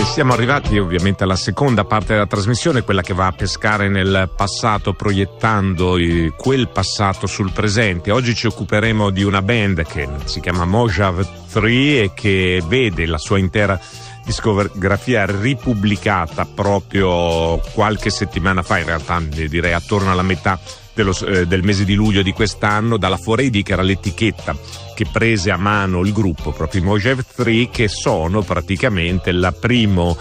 Siamo arrivati ovviamente alla seconda parte della trasmissione, quella che va a pescare nel passato proiettando quel passato sul presente. Oggi ci occuperemo di una band che si chiama Mojave 3 e che vede la sua intera discografia ripubblicata proprio qualche settimana fa, in realtà direi attorno alla metà del mese di luglio di quest'anno, dalla 4AD, che era l'etichetta che prese a mano il gruppo, proprio i Mojave 3, che sono praticamente il primo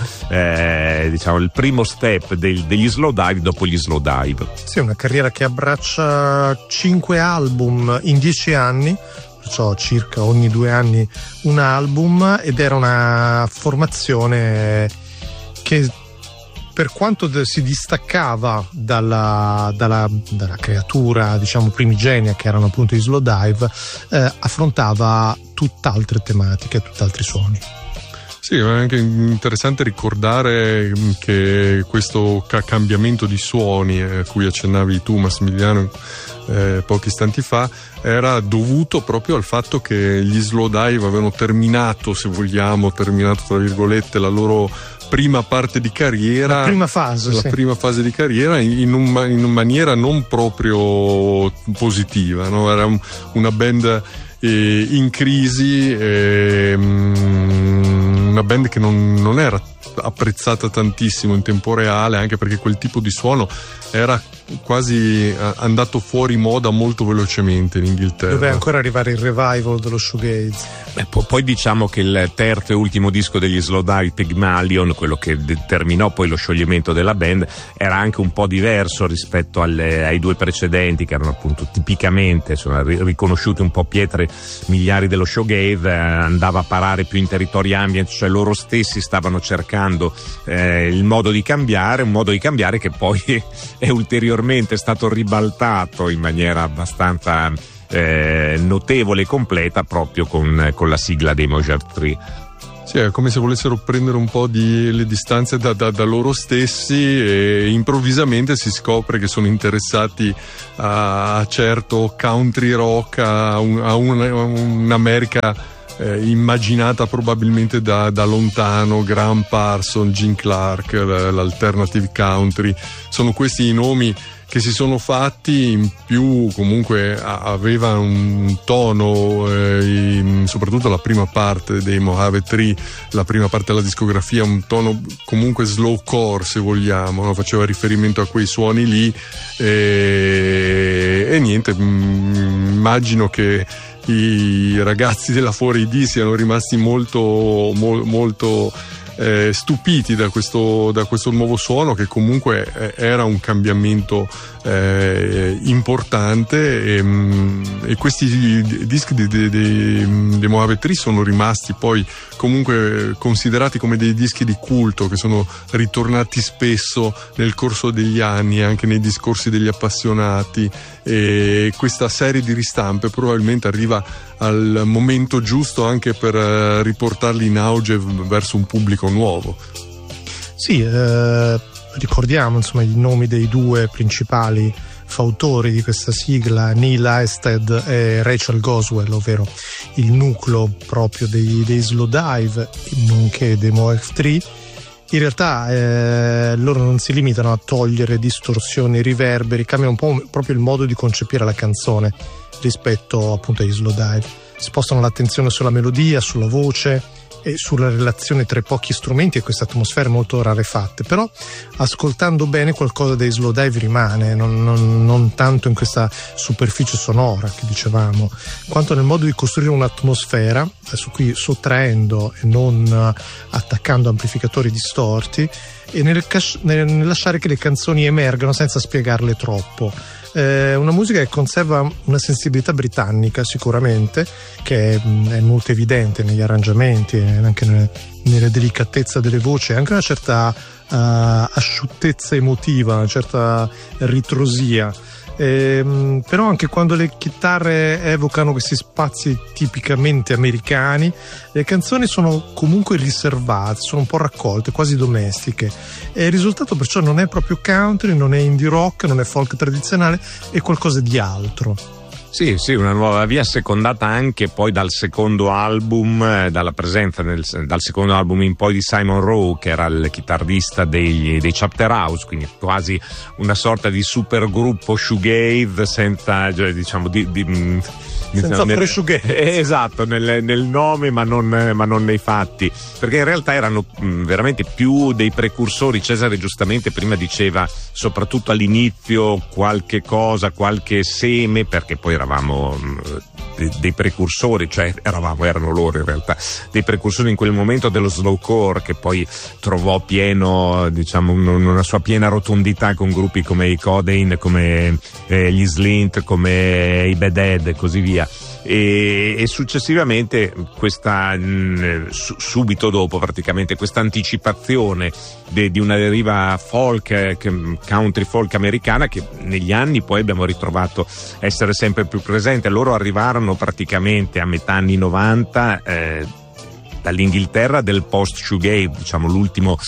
step degli Slowdive dopo gli Slowdive. Sì, una carriera che abbraccia 5 album in 10 anni, perciò circa ogni 2 anni un album, ed era una formazione che, per quanto si distaccava dalla creatura, diciamo, primigenia che erano appunto i Slowdive, affrontava tutt'altre tematiche, tutt'altri suoni. Sì, è anche interessante ricordare che questo cambiamento di suoni a cui accennavi tu, Massimiliano, pochi istanti fa, era dovuto proprio al fatto che gli Slowdive avevano terminato tra virgolette, la loro prima parte di carriera, la prima fase di carriera in maniera non proprio positiva, no? Era una band in crisi, una band che non era apprezzata tantissimo in tempo reale, anche perché quel tipo di suono era quasi andato fuori moda molto velocemente in Inghilterra. Doveva ancora arrivare il revival dello shoegaze. Poi diciamo che il terzo e ultimo disco degli Slowdive, Pygmalion, quello che determinò poi lo scioglimento della band, era anche un po' diverso rispetto ai due precedenti, che erano appunto tipicamente riconosciuti un po' pietre miliari dello shoegaze. Andava a parare più in territori ambient, cioè loro stessi stavano cercando il modo di cambiare, un modo di cambiare che poi è ulteriormente stato ribaltato in maniera abbastanza notevole e completa proprio con la sigla dei Mojave 3. Sì, è come se volessero prendere un po' le distanze da loro stessi, e improvvisamente si scopre che sono interessati a certo country rock, a un'America immaginata probabilmente da lontano, Graham Parsons, Gene Clark, l'alternative country. Sono questi i nomi che si sono fatti, in più comunque aveva un tono, soprattutto la prima parte dei Mojave 3, la prima parte della discografia, un tono comunque slowcore, se vogliamo, no? Faceva riferimento a quei suoni lì, e niente, immagino che i ragazzi della 4AD siano rimasti molto stupiti da questo nuovo suono, che comunque era un cambiamento importante, e questi dischi dei Mojave 3 sono rimasti poi comunque considerati come dei dischi di culto, che sono ritornati spesso nel corso degli anni anche nei discorsi degli appassionati, e questa serie di ristampe probabilmente arriva al momento giusto anche per riportarli in auge verso un pubblico nuovo. Sì, ricordiamo insomma i nomi dei due principali fautori di questa sigla, Neil Aested e Rachel Goswell, ovvero il nucleo proprio dei Slowdive, nonché dei Mojave 3. In realtà loro non si limitano a togliere distorsioni e riverberi, cambiano un po' proprio il modo di concepire la canzone rispetto appunto agli Slowdive. Spostano l'attenzione sulla melodia, sulla voce e sulla relazione tra i pochi strumenti e queste atmosfere molto rarefatte. Però ascoltando bene qualcosa dei Slowdive rimane, non tanto in questa superficie sonora che dicevamo, quanto nel modo di costruire un'atmosfera, su cui sottraendo e non attaccando amplificatori distorti, e nel lasciare che le canzoni emergano senza spiegarle troppo. Una musica che conserva una sensibilità britannica sicuramente, che è molto evidente negli arrangiamenti e anche nella delicatezza delle voci, anche una certa asciuttezza emotiva, una certa ritrosia. Però anche quando le chitarre evocano questi spazi tipicamente americani, le canzoni sono comunque riservate, sono un po' raccolte, quasi domestiche, e il risultato perciò non è proprio country, non è indie rock, non è folk tradizionale, è qualcosa di altro. Sì, una nuova via secondata anche poi dal secondo album, dalla presenza dal secondo album in poi di Simon Rowe, che era il chitarrista dei Chapter House, quindi quasi una sorta di supergruppo shoegaze senza, diciamo, senza shoegaze. Esatto, nel nome ma non nei fatti, perché in realtà erano veramente più dei precursori. Cesare giustamente prima diceva soprattutto all'inizio qualche seme, perché poi eravamo dei precursori, cioè erano loro in realtà dei precursori in quel momento dello slowcore, che poi trovò pieno, diciamo, una sua piena rotondità con gruppi come i Codain, come gli Slint, come i Bad Head e così via. E successivamente subito dopo praticamente questa anticipazione di una deriva folk, country folk americana, che negli anni poi abbiamo ritrovato essere sempre più presente. Loro arrivarono praticamente a metà anni 90 dall'Inghilterra del post shoegaze, diciamo l'ultimo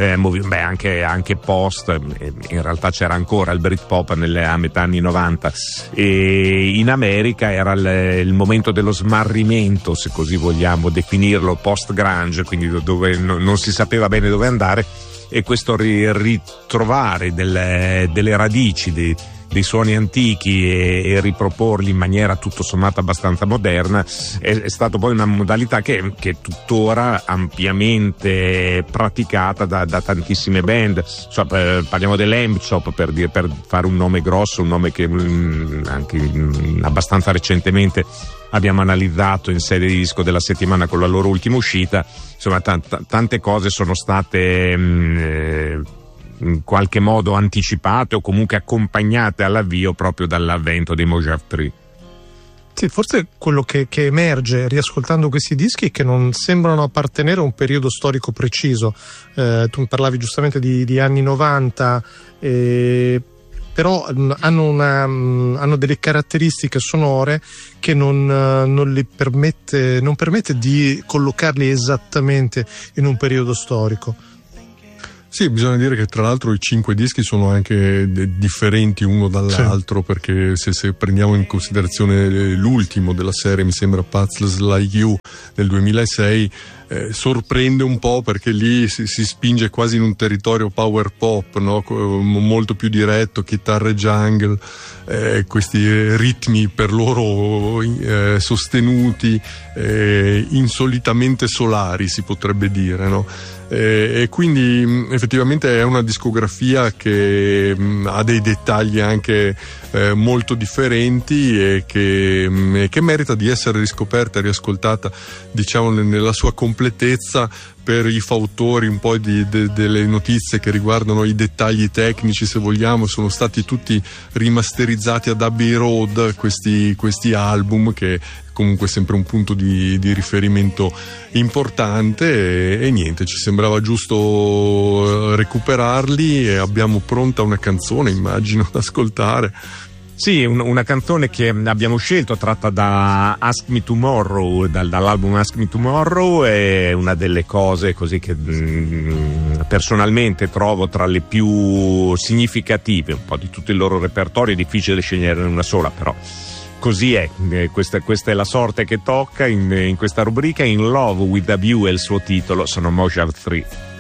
anche post, in realtà c'era ancora il Britpop a metà anni 90, e in America era il momento dello smarrimento, se così vogliamo definirlo, post grunge, quindi dove non si sapeva bene dove andare, e questo ritrovare delle radici dei suoni antichi e riproporli in maniera tutto sommato abbastanza moderna è stato poi una modalità che tuttora ampiamente praticata da tantissime band. Parliamo dell'Lamb Chop per fare un nome grosso, un nome che anche abbastanza recentemente abbiamo analizzato in sede di disco della settimana con la loro ultima uscita. Insomma, tante cose sono state in qualche modo anticipate o comunque accompagnate all'avvio proprio dall'avvento dei Mojave 3. Sì, forse quello che emerge riascoltando questi dischi è che non sembrano appartenere a un periodo storico preciso. Tu parlavi giustamente di anni 90, però hanno delle caratteristiche sonore che non permette di collocarli esattamente in un periodo storico. Sì, bisogna dire che tra l'altro i 5 dischi sono anche differenti uno dall'altro, sì, perché se prendiamo in considerazione l'ultimo della serie, mi sembra Pathless Like You del 2006, sorprende un po' perché lì si spinge quasi in un territorio power pop, no? Molto più diretto, chitarre jungle, questi ritmi per loro sostenuti, insolitamente solari, si potrebbe dire, no? E quindi effettivamente è una discografia che ha dei dettagli anche molto differenti e che merita di essere riscoperta e riascoltata, diciamo, nella sua completezza, per i fautori un po' delle notizie che riguardano i dettagli tecnici, se vogliamo. Sono stati tutti rimasterizzati ad Abbey Road questi album, che comunque è sempre un punto di riferimento importante, e niente, ci sembrava giusto recuperarli, e abbiamo pronta una canzone, immagino, da ascoltare. Sì, una canzone che abbiamo scelto, tratta da Ask Me Tomorrow, dall'album Ask Me Tomorrow. È una delle cose così che personalmente trovo tra le più significative un po' di tutto il loro repertorio. È difficile sceglierne una sola, però così è. Questa è la sorte che tocca in questa rubrica. In Love with a View è il suo titolo, sono Mojave 3.